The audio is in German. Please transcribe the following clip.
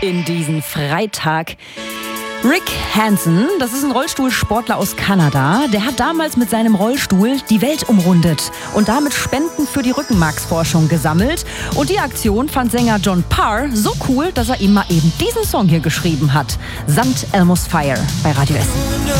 in diesen Freitag. Rick Hansen, das ist ein Rollstuhlsportler aus Kanada. Der hat damals mit seinem Rollstuhl die Welt umrundet und damit Spenden für die Rückenmarksforschung gesammelt. Und die Aktion fand Sänger John Parr so cool, dass er ihm mal eben diesen Song hier geschrieben hat. St. Elmo's Fire bei Radio Essen.